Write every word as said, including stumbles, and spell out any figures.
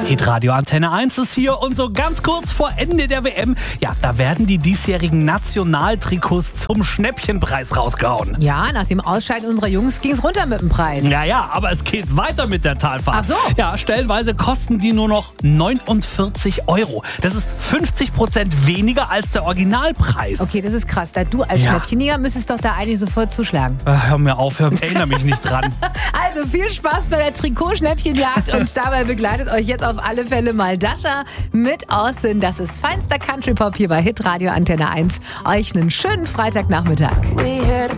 Hitradio Antenne eins ist hier und so ganz kurz vor Ende der W M, ja, da werden die diesjährigen Nationaltrikots zum Schnäppchenpreis rausgehauen. Ja, nach dem Ausscheiden unserer Jungs ging es runter mit dem Preis. Ja, ja, aber es geht weiter mit der Talfahrt. Ach so. Ja, stellenweise kosten die nur noch neunundvierzig Euro. Das ist fünfzig Prozent weniger als der Originalpreis. Okay, das ist krass. Da du als Ja. Schnäppchenjäger müsstest doch da eigentlich sofort zuschlagen. Ach, hör mir auf, hör, erinnere mich nicht dran. Also viel Spaß bei der Trikotschnäppchenjagd und dabei begleitet euch jetzt auf alle Fälle mal Dasha mit Austin. Das ist feinster Country-Pop hier bei Hitradio Antenne eins. Euch einen schönen Freitagnachmittag.